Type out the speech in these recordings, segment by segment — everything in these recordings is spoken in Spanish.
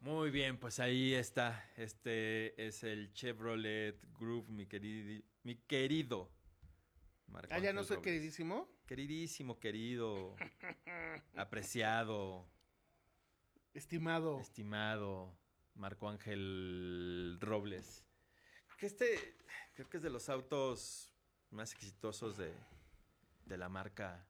Muy bien, pues ahí está. Este es el Chevrolet Groove, mi querido Marco Ya no Ángel soy Robles. queridísimo. Queridísimo, querido, apreciado, Estimado. estimado Marco Ángel Robles. Creo que es de los autos más exitosos de la marca.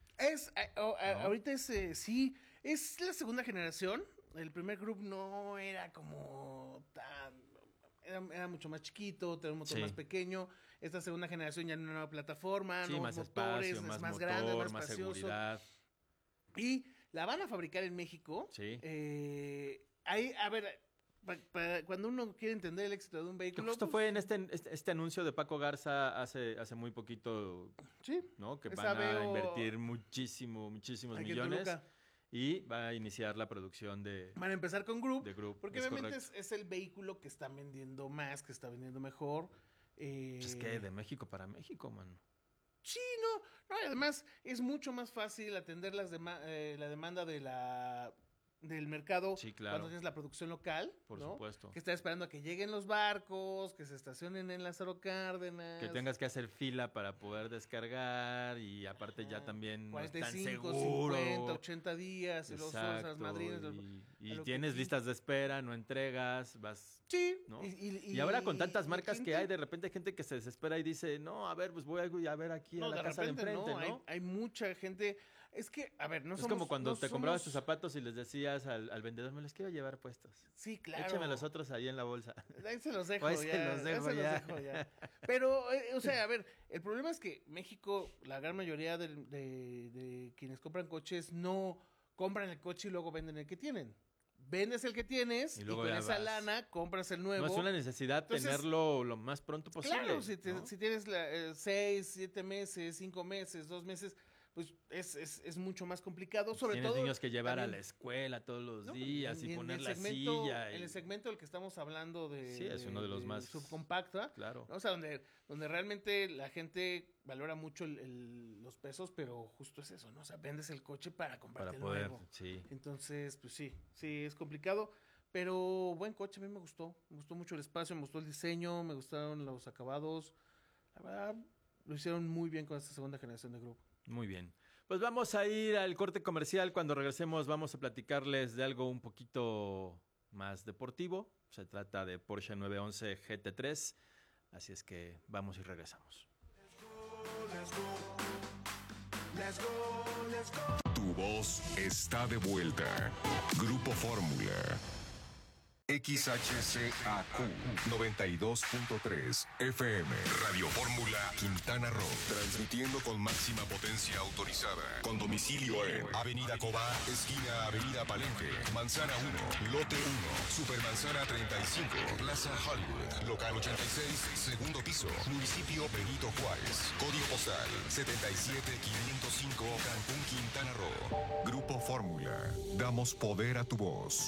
Ahorita sí, es la segunda generación. El primer Groove no era como tan... Era mucho más chiquito, tenía un motor Sí. más pequeño. Esta segunda generación ya en una nueva plataforma, Sí, nuevos más motores, espacio, es más más motor, grande, más más espacioso. seguridad. Y la van a fabricar en México. Sí. Ahí, a ver, cuando uno quiere entender el éxito de un Que vehículo... justo pues, fue en este anuncio de Paco Garza hace muy poquito, sí, ¿no? Que esa van a veo invertir muchísimos aquí en millones Toluca. y va a iniciar la producción Van a empezar con Group, de Group. porque Es obviamente correcto. es el vehículo que está vendiendo más, que está vendiendo mejor. Es que de México para México, mano. Sí, no, y además es mucho más fácil atender la demanda del mercado Sí, claro. cuando tienes la producción local, Por ¿no? supuesto. Que está esperando a que lleguen los barcos, que se estacionen en Lázaro Cárdenas. Que tengas que hacer fila para poder descargar y aparte ya también no es tan 45, seguro. 50, 80 días, y luego subes a las madrinas. Y tienes listas de espera, no entregas, vas... Sí. ¿no? Y ahora con tantas marcas que hay, de repente hay gente que se desespera y dice, no, a ver, pues voy a ver aquí a la casa de enfrente, ¿no? Hay mucha gente. Es que, a ver, no Es somos... como cuando no te comprabas somos- tus zapatos y les decías al vendedor, me los quiero llevar puestos. Sí, claro. Échame los otros ahí en la bolsa. Ahí se los dejo Ahí ya. se los dejo ahí se ya. los dejo ya. Pero, o sea, a ver, el problema es que México, la gran mayoría de quienes compran coches no compran el coche y luego venden el que tienen. Vendes el que tienes Y y, luego con ya esa vas. lana compras el nuevo. No es una necesidad Entonces, tenerlo lo más pronto posible. Claro, ¿no? si tienes 6, 7 meses, 5 meses, 2 meses, pues es mucho más complicado. Sobre Tienes todo. niños que llevar a también, la escuela todos los ¿no? días y en poner el la segmento, silla. En el segmento del que estamos hablando Sí, es uno de los más- subcompacta. Claro. ¿no? O sea, donde realmente la gente valora mucho los pesos, pero justo es eso, ¿no? O sea, vendes el coche para comprarte Para el poder, nuevo. sí. Entonces, pues sí, es complicado. Pero buen coche, a mí me gustó mucho el espacio, me gustó el diseño, me gustaron los acabados. La verdad, lo hicieron muy bien con esta segunda generación de grupo. Muy bien. Pues vamos a ir al corte comercial. Cuando regresemos vamos a platicarles de algo un poquito más deportivo. Se trata de Porsche 911 GT3. Así es que vamos y regresamos. Tu voz está de vuelta. Grupo Fórmula. XHCAQ 92.3 FM. Radio Fórmula Quintana Roo. Transmitiendo con máxima potencia autorizada. Con domicilio en Avenida Cobá, esquina Avenida Palenque, Manzana 1, Lote 1, Supermanzana 35, Plaza Hollywood, Local 86, segundo piso, Municipio Benito Juárez. Código postal 77505, Cancún, Quintana Roo. Grupo Fórmula. Damos poder a tu voz.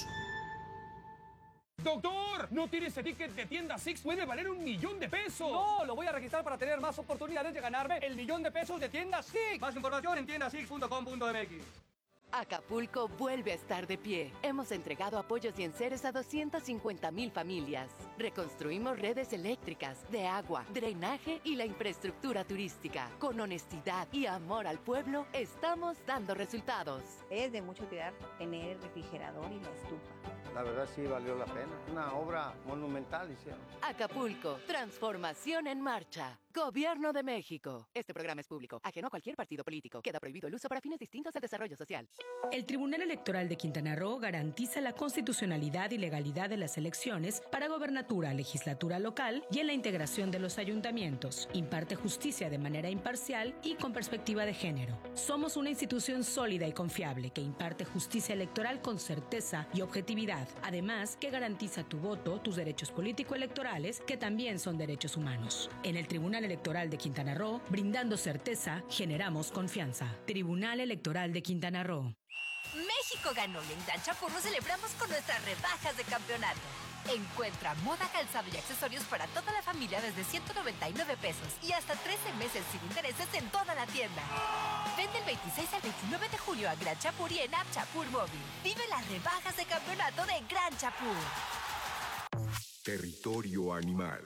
¡Doctor! ¿No tiene ese ticket de tienda Six? ¡Puede valer $1,000,000! No, lo voy a registrar para tener más oportunidades de ganarme el $1,000,000 de tienda Six. Más información en tiendasix.com.mx. Acapulco vuelve a estar de pie. Hemos entregado apoyos y enseres a 250,000 familias. Reconstruimos redes eléctricas, de agua, drenaje y la infraestructura turística. Con honestidad y amor al pueblo, estamos dando resultados. Es de mucho cuidar tener refrigerador y la estufa. La verdad sí valió la pena. Una obra monumental hicieron. Acapulco, transformación en marcha. Gobierno de México. Este programa es público, ajeno a cualquier partido político. Queda prohibido el uso para fines distintos al desarrollo social. El Tribunal Electoral de Quintana Roo garantiza la constitucionalidad y legalidad de las elecciones para gobernatura, legislatura local y en la integración de los ayuntamientos. Imparte justicia de manera imparcial y con perspectiva de género. Somos una institución sólida y confiable que imparte justicia electoral con certeza y objetividad. Además, que garantiza tu voto, tus derechos político-electorales, que también son derechos humanos. En el Tribunal Electoral de Quintana Roo, brindando certeza, generamos confianza. Tribunal Electoral de Quintana Roo. México ganó y en Gran Chapurro celebramos con nuestras rebajas de campeonato. Encuentra moda, calzado y accesorios para toda la familia desde 199 pesos y hasta 13 meses sin intereses en toda la tienda. Ven del 26 al 29 de julio a Gran Chapur y en App Chapur Móvil. Vive las rebajas de campeonato de Gran Chapur. Territorio animal.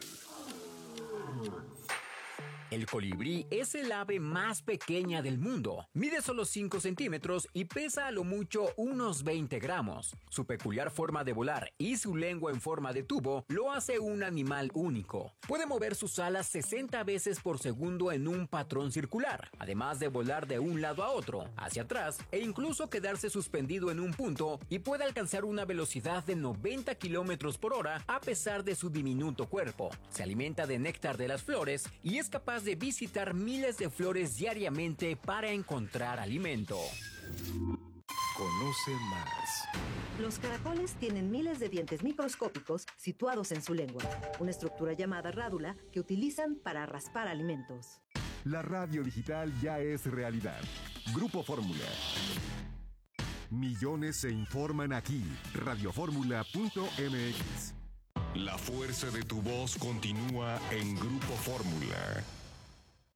El colibrí es el ave más pequeña del mundo. Mide solo 5 centímetros y pesa a lo mucho unos 20 gramos. Su peculiar forma de volar y su lengua en forma de tubo lo hace un animal único. Puede mover sus alas 60 veces por segundo en un patrón circular, además de volar de un lado a otro, hacia atrás e incluso quedarse suspendido en un punto, y puede alcanzar una velocidad de 90 kilómetros por hora a pesar de su diminuto cuerpo. Se alimenta de néctar de las flores y es capaz de visitar miles de flores diariamente para encontrar alimento. Conoce más. Los caracoles tienen miles de dientes microscópicos situados en su lengua, una estructura llamada rádula que utilizan para raspar alimentos. La radio digital ya es realidad. Grupo Fórmula. Millones se informan aquí. Radioformula.mx. La fuerza de tu voz continúa en Grupo Fórmula.